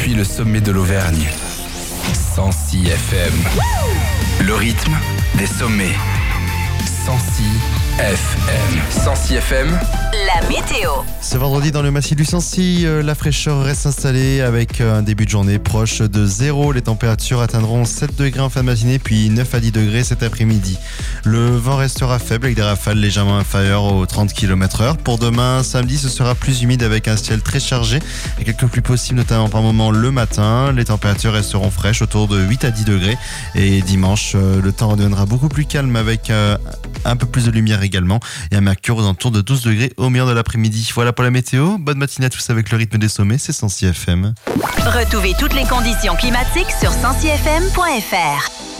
depuis le sommet de l'Auvergne. 106 FM. Le rythme des sommets. 106 FM. 106 FM. La météo. Ce vendredi dans le massif du Sancy, la fraîcheur reste installée avec un début de journée proche de 0. Les températures atteindront 7 degrés en fin de matinée puis 9 à 10 degrés cet après-midi. Le vent restera faible avec des rafales légèrement inférieures aux 30 km/h. Pour demain, samedi, ce sera plus humide avec un ciel très chargé et quelques pluies possibles notamment par moment le matin. Les températures resteront fraîches autour de 8 à 10 degrés. Et dimanche, le temps redeviendra beaucoup plus calme avec un peu plus de lumière également et un mercure aux alentours de 12 degrés au milieu de l'après-midi. Voilà pour la météo. Bonne matinée à tous avec le rythme des sommets, c'est 106 FM. Retrouvez toutes les conditions climatiques sur 106fm.fr.